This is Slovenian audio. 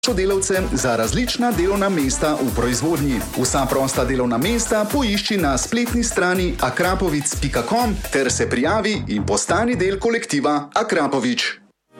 sodelavce za različna delovna mesta v proizvodnji. Vsa prosta delovna mesta poišči na spletni strani akrapovic.com ter se prijavi in postani del kolektiva Akrapovič.